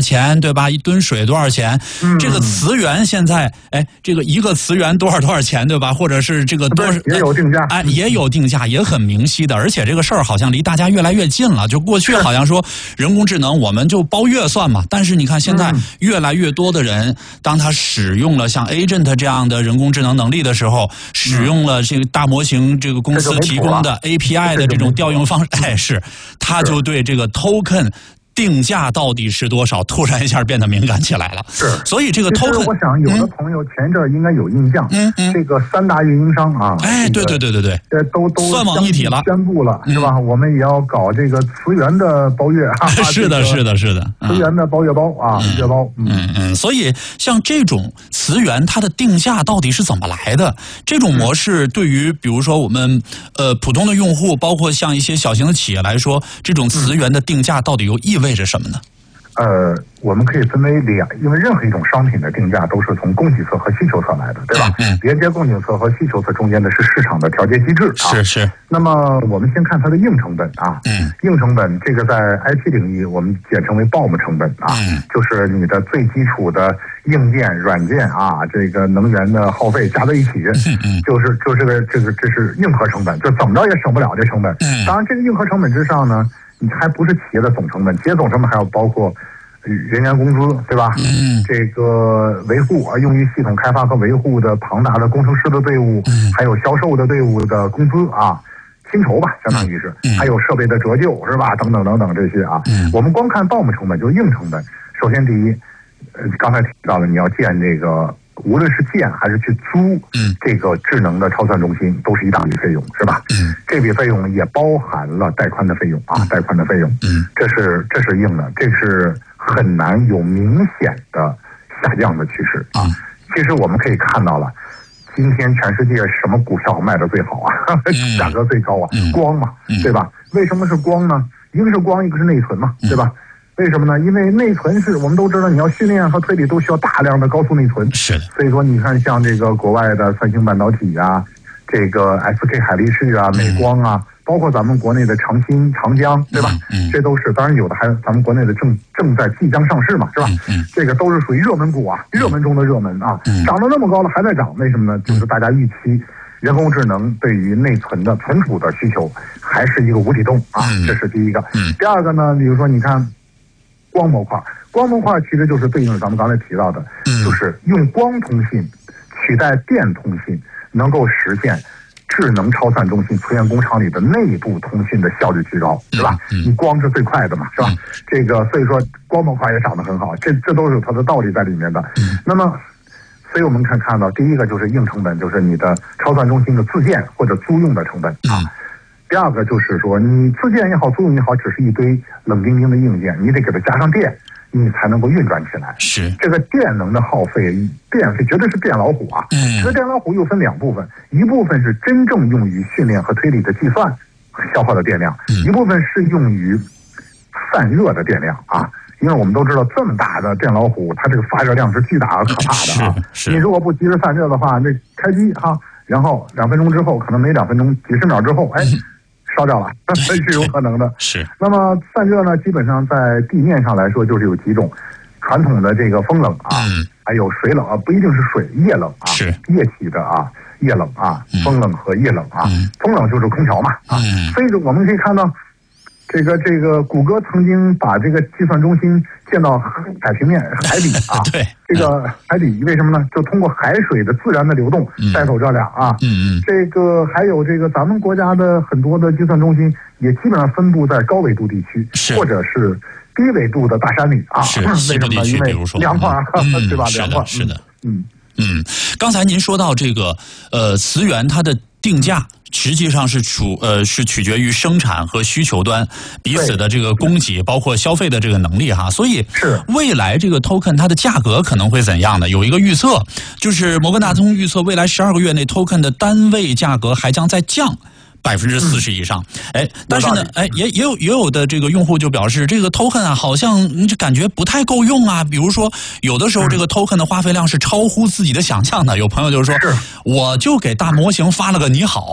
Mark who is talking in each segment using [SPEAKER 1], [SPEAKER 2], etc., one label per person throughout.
[SPEAKER 1] 钱，对吧？一吨水多少钱？这个磁源现在，这个一个磁源多少钱，对吧？或者是这个多少
[SPEAKER 2] 也有定价，
[SPEAKER 1] 也有定价，也很明晰的。而且这个事儿好像离大家越来越近了。就过去好像说人工智能我们就包月算嘛，但是你看现在越来越多的人，当他使用了像 Agent 这样的人工智能能力的时候，使用了这个大模型这个公司提供的 API 的这种调用方式，他就对这个 token定价到底是多少，突然一下变得敏感起来了。
[SPEAKER 2] 是，
[SPEAKER 1] 所以这个 token，
[SPEAKER 2] 我想有的朋友前阵应该有印象，这个3大运营商啊，
[SPEAKER 1] 对，
[SPEAKER 2] 这都
[SPEAKER 1] 算网一体了，
[SPEAKER 2] 宣布了是吧？我们也要搞这个磁源的包月，
[SPEAKER 1] 是的，
[SPEAKER 2] 磁源的包月包啊，月包，
[SPEAKER 1] 所以像这种磁源，它的定价到底是怎么来的？这种模式对于比如说我们普通的用户，包括像一些小型的企业来说，这种磁源的定价到底又意味着什么呢？
[SPEAKER 2] 我们可以分为因为任何一种商品的定价都是从供给侧和需求侧来的，对吧？连接供给侧和需求侧中间的是市场的调节机制啊。
[SPEAKER 1] 是。
[SPEAKER 2] 那么我们先看它的硬成本啊，硬成本这个在 IT 领域我们简称为 BOM 成本啊，就是你的最基础的硬件、软件啊，这个能源的耗费加在一起，就是这是硬核成本，就怎么着也省不了这成本。当然，这个硬核成本之上呢，你还不是企业的总成本，企业总成本还要包括人员工资，对吧？这个维护用于系统开发和维护的庞大的工程师的队伍，还有销售的队伍的工资啊，薪酬吧，相当于是，还有设备的折旧，是吧？等等这些啊。我们光看 BOM 成本就是硬成本。首先第一，刚才提到了你要建这个，无论是建还是去租，这个智能的超算中心都是一大笔费用，是吧？这笔费用也包含了带宽的费用啊，带宽的费用，这是硬的，这是很难有明显的下降的趋势啊。其实我们可以看到了，今天全世界什么股票卖的最好啊？价格最高啊？光嘛，对吧？为什么是光呢？一个是光，一个是内存嘛，对吧？为什么呢？因为内存是我们都知道，你要训练和推理都需要大量的高速内存。
[SPEAKER 1] 是的。所
[SPEAKER 2] 以说，你看像这个国外的三星半导体啊，这个 SK 海力士啊、美光啊，包括咱们国内的长鑫、长江，对吧？这都是，当然有的还咱们国内的正在即将上市嘛，是吧？这个都是属于热门股啊，热门中的热门啊，涨得那么高了还在涨，为什么呢？就是大家预期人工智能对于内存的存储的需求还是一个无底洞啊，这是第一个。第二个呢，比如说你看。光模块其实就是对应咱们刚才提到的，就是用光通信取代电通信，能够实现智能超算中心磁源工厂里的内部通讯的效率提高，是吧？你光是最快的嘛，是吧？这个所以说光模块也涨得很好，这都是有它的道理在里面的。那么，所以我们看到第一个就是硬成本，就是你的超算中心的自建或者租用的成本啊。第二个就是说，你自建也好，租用也好，只是一堆冷冰冰的硬件，你得给它加上电，你才能够运转起来。
[SPEAKER 1] 是
[SPEAKER 2] 这个电能的耗费，电费绝对是电老虎啊。这个电老虎又分2部分，一部分是真正用于训练和推理的计算消耗的电量，一部分是用于散热的电量啊。因为我们都知道，这么大的电老虎，它这个发热量是巨大而可怕的啊。你如果不及时散热的话，那开机哈，然后2分钟之后，可能没2分钟，几十秒之后，烧掉了，这是有可能的。
[SPEAKER 1] 是。
[SPEAKER 2] 那么散热呢，基本上在地面上来说，就是有几种，传统的这个风冷啊，还有水冷啊，不一定是水，液冷啊，
[SPEAKER 1] 是
[SPEAKER 2] 液体的啊，液冷啊，风冷和液冷啊，风冷就是空调嘛啊，所以我们可以看到。这个谷歌曾经把这个计算中心建到海平面海底啊，
[SPEAKER 1] 对，
[SPEAKER 2] 这个海底为什么呢？就通过海水的自然的流动带走热量啊。这个还有这个咱们国家的很多的计算中心也基本上分布在高纬度地区，或者是低纬度的大山里啊。
[SPEAKER 1] 为什么呢？因为
[SPEAKER 2] 凉快，对吧？凉快，
[SPEAKER 1] 是的。刚才您说到这个磁源它的定价。实际上是取决于生产和需求端彼此的这个供给，包括消费的这个能力哈。所以未来这个 token 它的价格可能会怎样呢？有一个预测，就是摩根大通预测未来12个月内 token 的单位价格还将再降40%以上。但是呢，也有的这个用户就表示，这个 token 啊，好像就感觉不太够用啊。比如说，有的时候这个 token 的花费量是超乎自己的想象的。有朋友就说，我就给大模型发了个你好。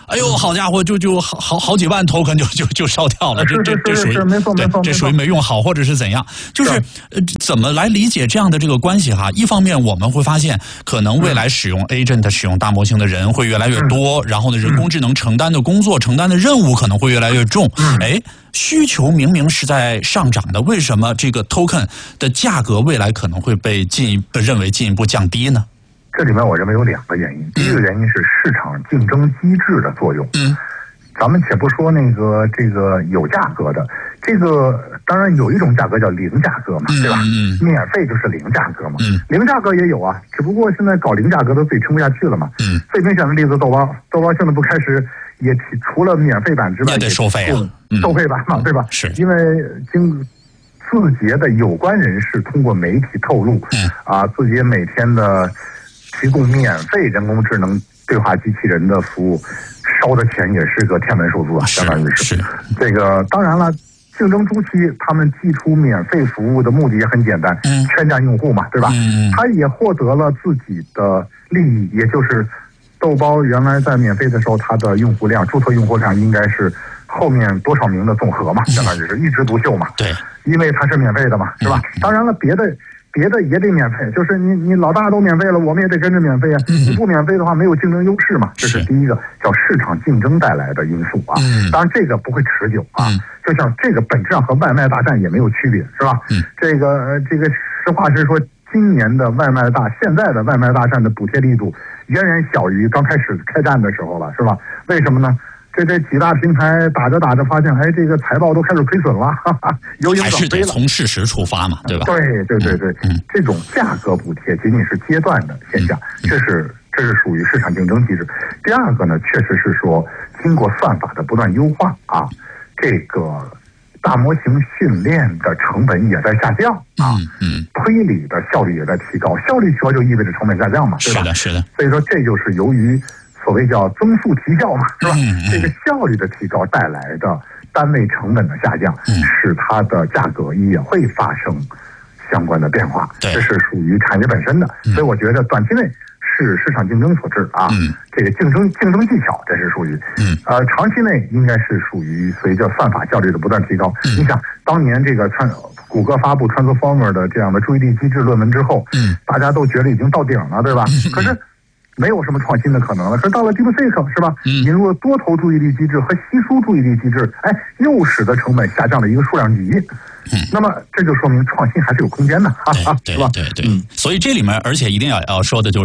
[SPEAKER 1] 哎呦，好家伙，就好几万 token 就烧掉了，这属于
[SPEAKER 2] 没错，
[SPEAKER 1] 这属于没用好，或者是怎样？就是怎么来理解这样的这个关系哈？一方面我们会发现，可能未来使用 agent 使用大模型的人会越来越多，然后呢，人工智能承担的工作、承担的任务可能会越来越重。哎，需求明明是在上涨的，为什么这个 token 的价格未来可能会被进一步降低呢？
[SPEAKER 2] 这里面我认为有2个原因。第一个原因是市场竞争机制的作用。咱们且不说这个有价格的，这个当然有一种价格叫零价格嘛，对吧？免费就是零价格嘛。零价格也有啊，只不过现在搞零价格的自己撑不下去了嘛。最明显的例子，豆包现在不开始也除了免费版之外
[SPEAKER 1] 也得收费啊，
[SPEAKER 2] 收费版嘛，对吧？
[SPEAKER 1] 是
[SPEAKER 2] 因为字节的有关人士通过媒体透露，字节每天的提供免费人工智能对话机器人的服务，烧的钱也是个天文数字啊，相当于是这个。当然了，竞争初期他们寄出免费服务的目的也很简单，圈占用户嘛，对吧？他也获得了自己的利益，也就是豆包原来在免费的时候，它的用户量、注册用户量应该是后面多少名的总和嘛，相当于是一枝独秀嘛。
[SPEAKER 1] 对，
[SPEAKER 2] 因为它是免费的嘛，是吧？当然了，别的也得免费，就是你老大都免费了，我们也得跟着免费啊。你不免费的话，没有竞争优势嘛，这是第一个叫市场竞争带来的因素啊。当然这个不会持久啊，就像这个本质上和外卖大战也没有区别，是吧？这个实话实说，今年的现在的外卖大战的补贴力度远远小于刚开始开战的时候了，是吧？为什么呢？这几大平台打着发现，这个财报都开始亏损了，有影
[SPEAKER 1] 还是得从事实出发嘛，对吧？
[SPEAKER 2] 对，这种价格补贴仅仅是阶段的现象，这是属于市场竞争机制。第二个呢，确实是说经过算法的不断优化啊，这个大模型训练的成本也在下降啊，推理的效率也在提高，效率提高就意味着成本下降嘛，对吧？是的。所以说这就是由于所谓叫增速提效嘛，是吧？这个效率的提高带来的单位成本的下降，使它的价格也会发生相关的变化，这是属于产业本身的。所以我觉得短期内是市场竞争所致啊，这个竞争技巧，这是属于长期内应该是属于随着算法效率的不断提高。你想当年这个谷歌发布 Transformer 的这样的注意力机制论文之后，大家都觉得已经到顶了，对吧？可是没有什么创新的可能了。可是到了 DeepSeek 是吧？引入了多头注意力机制和稀疏注意力机制，又使得成本下降了一个数量级。那么这就说明创新还是有空间的，是吧？
[SPEAKER 1] 对。所以这里面，而且一定要说的就是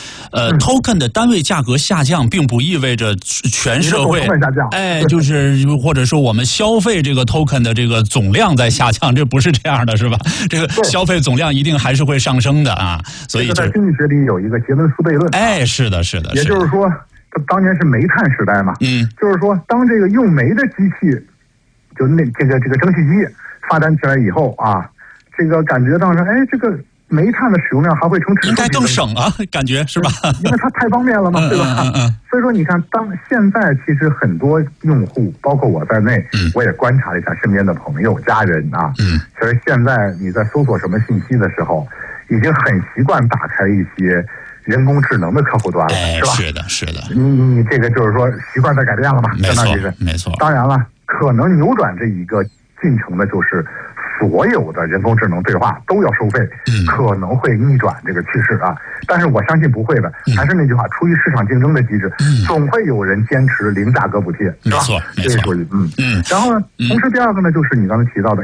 [SPEAKER 1] ，token 的单位价格下降，并不意味着全社会就是或者说我们消费这个 token 的这个总量在下降，这不是这样的，是吧？这个消费总量一定还是会上升的啊。所以
[SPEAKER 2] 在经济学里有一个杰伦斯悖论。
[SPEAKER 1] 是的。
[SPEAKER 2] 也就是说，当年是煤炭时代嘛，就是说，当这个用煤的机器，就这个蒸汽机发展起来以后啊，这个感觉到说，这个煤炭的使用量还会成
[SPEAKER 1] 应该更省啊，感觉是吧？
[SPEAKER 2] 因为它太方便了嘛，对吧？所以说，你看，现在其实很多用户，包括我在内，我也观察了一下身边的朋友、家人啊，其实现在你在搜索什么信息的时候，已经很习惯打开一些人工智能的客户端了，是吧？
[SPEAKER 1] 是的。
[SPEAKER 2] 你这个就是说习惯在改变了嘛？
[SPEAKER 1] 没错。
[SPEAKER 2] 当然了，可能扭转这一个进程的就是所有的人工智能对话都要收费，可能会逆转这个趋势啊。但是我相信不会的，还是那句话，出于市场竞争的机制，总会有人坚持零价格补贴，是吧？
[SPEAKER 1] 没错。
[SPEAKER 2] 然后呢，同时第二个呢，就是你刚才提到的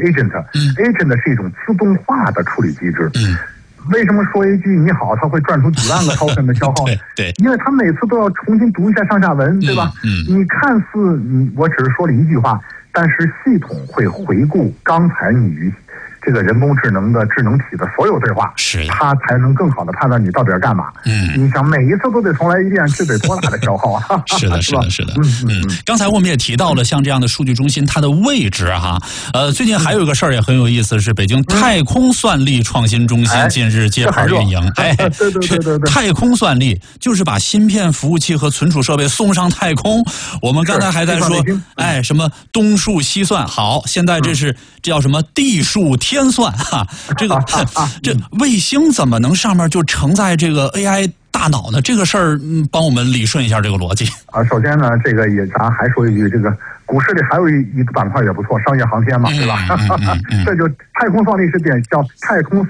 [SPEAKER 2] agent 是一种自动化的处理机制。为什么说一句你好，它会赚出几万个 token 的消耗呢？
[SPEAKER 1] 对，
[SPEAKER 2] 因为它每次都要重新读一下上下文，对吧？你看似我只是说了一句话，但是系统会回顾刚才你与这个人工智能的智能体的所有对话，它才能更好的判断你到底要干嘛。你想每一次都得重来一遍，这得多大的消耗啊！
[SPEAKER 1] 是的。刚才我们也提到了像这样的数据中心，它的位置哈。最近还有一个事儿也很有意思，是北京太空算力创新中心近日揭牌运营。
[SPEAKER 2] 对，
[SPEAKER 1] 太空算力就是把芯片、服务器和存储设备送上太空。我们刚才还在说，什么东数西算，好，现在这叫什么地数天算哈，这卫星怎么能上面就承载这个 AI 大脑呢？这个事儿，帮我们理顺一下这个逻辑
[SPEAKER 2] 啊。首先呢，这个咱还说一句，这个股市里还有一个板块也不错，商业航天嘛，对吧？这就太空放力是叫太空